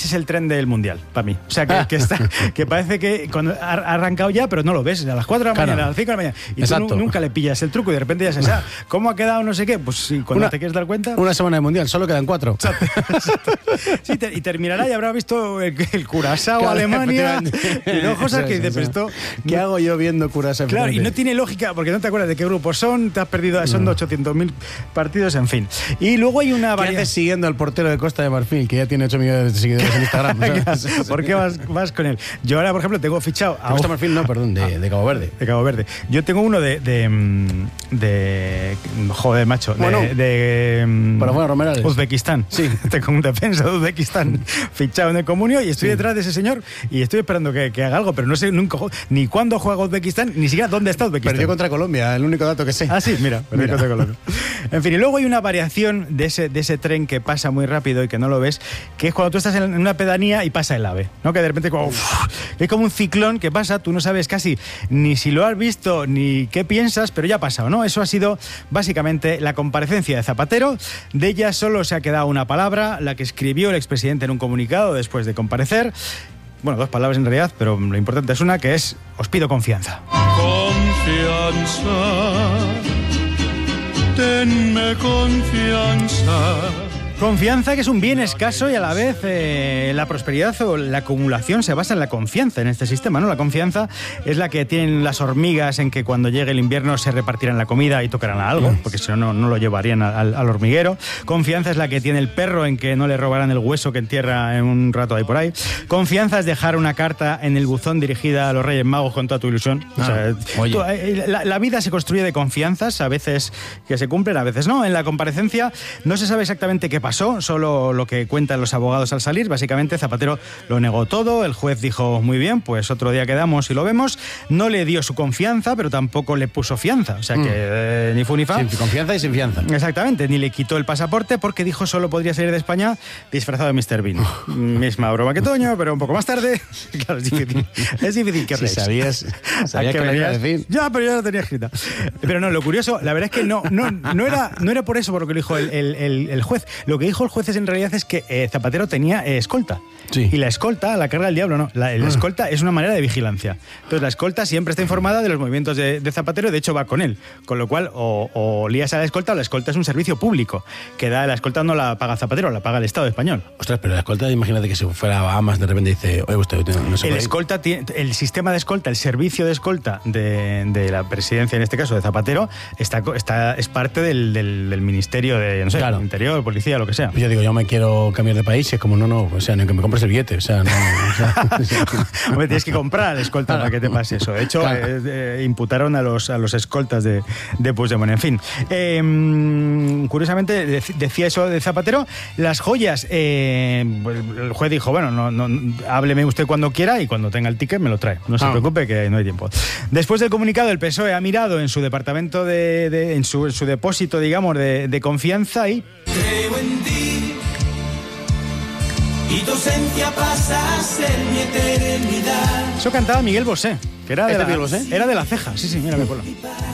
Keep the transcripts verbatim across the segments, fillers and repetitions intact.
ese es el tren del Mundial, para mí. O sea, que, que, está, que parece que cuando ha arrancado ya, pero no lo ves, a las cuatro de la claro. mañana, a las cinco de la mañana. Y Exacto. tú nunca le pillas el truco y de repente ya se sabe, ¿cómo ha quedado no sé qué? Pues sí, cuando una, te quieres dar cuenta... Una semana de Mundial, solo quedan cuatro. Exacto, exacto. Sí, te, y terminará y habrá visto el, el Curazao, claro, Alemania, y luego cosas que dices, pero esto... ¿Qué hago yo viendo Curazao? Claro, y no tiene lógica, porque no te acuerdas de qué grupos son, te has perdido, son no. ochocientos mil partidos, en fin. Y luego hay una variedad... ¿Qué haces siguiendo al portero de Costa de Marfil, que ya tiene ocho millones de seguidores en Instagram? ¿Por qué vas, vas con él? Yo ahora, por ejemplo, tengo fichado... A Costa de Marfil, no, perdón, de, ah, de Cabo Verde. De Cabo Verde. Yo tengo uno de... de, de joder, macho. Bueno, de... de para bueno, Romerales. Uzbekistán. Sí. Tengo un defensa de Uzbekistán fichado en el Comunio y estoy sí. detrás de ese señor y estoy esperando que, que haga algo, pero no sé nunca ni cuándo juega Uzbekistán, ni siquiera dónde está Uzbekistán. Perdió contra Colombia, el único dato que sé. Ah, sí, mira, perdió contra Colombia. En fin, y luego hay una variación de ese, de ese tren que pasa muy rápido y que no lo ves, que es cuando tú estás en una pedanía y pasa el AVE, ¿no? Que de repente como, uf, es como un ciclón que pasa, tú no sabes casi ni si lo has visto ni qué piensas, pero ya ha pasado, ¿no? Eso ha sido básicamente la comparecencia de Zapatero. De ella solo se ha quedado una palabra, la que escribió el expresidente en un comunicado después de comparecer. Bueno, dos palabras en realidad, pero lo importante es una, que es: os pido confianza. Confianza, tenme confianza. Confianza, que es un bien escaso y a la vez eh, la prosperidad o la acumulación se basa en la confianza en este sistema, ¿no? La confianza es la que tienen las hormigas en que cuando llegue el invierno se repartirán la comida y tocarán a algo, porque si no, no, no lo llevarían al, al hormiguero. Confianza es la que tiene el perro en que no le robarán el hueso que entierra en un rato ahí por ahí. Confianza es dejar una carta en el buzón dirigida a los Reyes Magos con toda tu ilusión. Ah, o sea, tú, la, la vida se construye de confianzas, a veces que se cumplen, a veces no. En la comparecencia no se sabe exactamente qué pasó, solo lo que cuentan los abogados al salir. Básicamente Zapatero lo negó todo, el juez dijo muy bien, pues otro día quedamos y lo vemos. No le dio su confianza, pero tampoco le puso fianza, o sea que mm. eh, ni fu ni fa. Sin confianza y sin fianza. Exactamente, ni le quitó el pasaporte porque dijo solo podría salir de España disfrazado de mister Bean. Misma broma que Toño, pero un poco más tarde. Claro, es difícil. Es difícil que si sabías, sabías que, que me iba a decir. Ya, pero yo la tenía escrita. Pero no, lo curioso, la verdad es que no, no, no, era, no era por eso por lo que lo dijo el, el, el, el juez. Lo Lo que dijo el juez es, en realidad es que eh, Zapatero tenía eh, escolta. Sí. Y la escolta, la carga del diablo, no. La, la escolta es una manera de vigilancia. Entonces la escolta siempre está informada de los movimientos de, de Zapatero, de hecho va con él. Con lo cual, o, o lías a la escolta o la escolta es un servicio público. Que da, la escolta no la paga Zapatero, la paga el Estado español. Ostras, pero la escolta, imagínate que si fuera a Amas, de repente dice, oye, usted no sé. El escolta tiene, el sistema de escolta, el servicio de escolta de, de la presidencia, en este caso de Zapatero, está, está, es parte del, del, del Ministerio de, no sé, claro. Interior, Policía, lo que sea. Pues yo digo, yo me quiero cambiar de país y es como, no, no, o sea, ni que me compres el billete, o sea, no. O sea, Hombre, tienes que comprar escolta claro. para que te pase eso. De hecho, claro. eh, eh, imputaron a los, a los escoltas de, de Puigdemont. En fin, eh, curiosamente decía eso de Zapatero. Las joyas, eh, el juez dijo, bueno, no, no, hábleme usted cuando quiera y cuando tenga el ticket me lo trae. No se ah. preocupe que no hay tiempo. Después del comunicado, el P S O E ha mirado en su departamento, de, de en, su, en su depósito, digamos, de, de confianza y... Creo en ti y tu ausencia pasa a ser mi eternidad. Eso cantaba Miguel Bosé, que era de, ¿Este la, Miguel Bosé? Era de La Ceja, sí, sí, mira, me acuerdo. Tu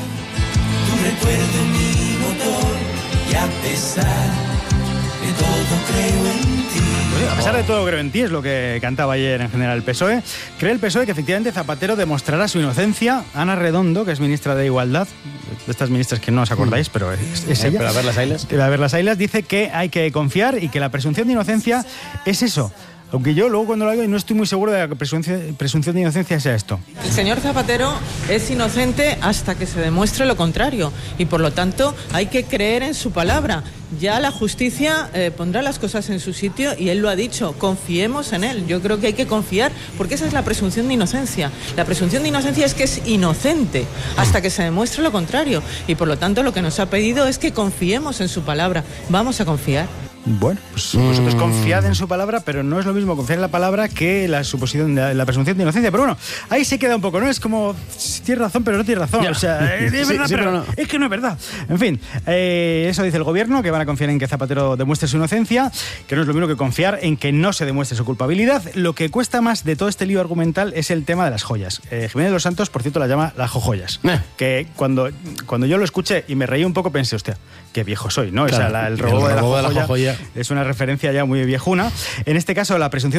recuerdo mi motor y a pesar de todo creo en ti. Pues sí, a pesar de todo creo en ti, es lo que cantaba ayer en general el P S O E. Cree el P S O E que efectivamente Zapatero demostrará su inocencia. Ana Redondo, que es ministra de Igualdad, de estas ministras que no os acordáis, pero es, es ella. Pero a ver las ailas. A ver las ailas, dice que hay que confiar y que la presunción de inocencia es eso. Aunque yo luego cuando lo hago no estoy muy seguro de que la presunción, presunción de inocencia sea esto. El señor Zapatero es inocente hasta que se demuestre lo contrario y por lo tanto hay que creer en su palabra. Ya la justicia eh, pondrá las cosas en su sitio y él lo ha dicho, confiemos en él. Yo creo que hay que confiar porque esa es la presunción de inocencia. La presunción de inocencia es que es inocente hasta que se demuestre lo contrario y por lo tanto lo que nos ha pedido es que confiemos en su palabra. Vamos a confiar. Bueno, pues vosotros confiad en su palabra, pero no es lo mismo confiar en la palabra que la suposición de la presunción de inocencia. Pero bueno, ahí se queda un poco, ¿no? Es como, tienes razón, pero no tienes razón. Ya. O sea, es verdad, sí, sí, pero, pero no. Es que no es verdad. En fin, eh, eso dice el gobierno, que van a confiar en que Zapatero demuestre su inocencia, que no es lo mismo que confiar en que no se demuestre su culpabilidad. Lo que cuesta más de todo este lío argumental es el tema de las joyas. Eh, Jiménez de los Santos, por cierto, la llama las jojoyas. Eh. Que cuando, cuando yo lo escuché y me reí un poco, pensé, hostia, qué viejo soy, ¿no? Claro, o sea, la, el robo, el robo de la jojoya. De la jojoya es una referencia ya muy viejuna. En este caso, la presunción